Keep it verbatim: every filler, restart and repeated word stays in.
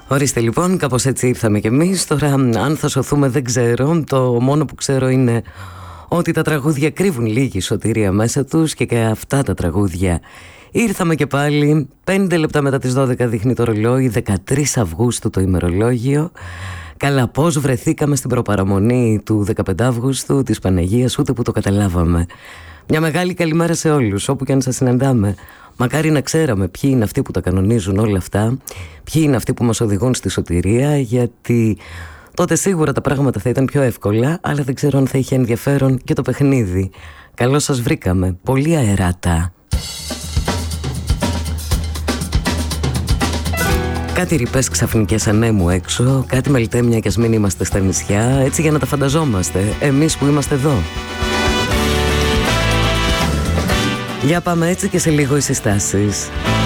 Ορίστε λοιπόν, κάπως έτσι ήρθαμε κι εμείς. Τώρα αν θα σωθούμε δεν ξέρω. Το μόνο που ξέρω είναι ότι τα τραγούδια κρύβουν λίγη σωτηρία μέσα τους και και αυτά τα τραγούδια. Ήρθαμε και πάλι, πέντε λεπτά μετά τις δώδεκα δείχνει το ρολόι, δεκατρείς Αυγούστου το ημερολόγιο. Καλά, πώς βρεθήκαμε στην προπαραμονή του δεκαπέντε Αυγούστου της Παναγίας, ούτε που το καταλάβαμε. Μια μεγάλη καλημέρα σε όλους, όπου και αν σας συναντάμε. Μακάρι να ξέραμε ποιοι είναι αυτοί που τα κανονίζουν όλα αυτά, ποιοι είναι αυτοί που μας οδηγούν στη σωτηρία, γιατί τότε σίγουρα τα πράγματα θα ήταν πιο εύκολα, αλλά δεν ξέρω αν θα είχε ενδιαφέρον και το παιχνίδι. Καλώς σας βρήκαμε, πολύ αεράτα. Κάτι ρηπές ξαφνικές ανέμου έξω, κάτι μελτέμια κι ας μην είμαστε στα νησιά, έτσι για να τα φανταζόμαστε, εμείς που είμαστε εδώ. Για πάμε έτσι και σε λίγο οι συστάσεις.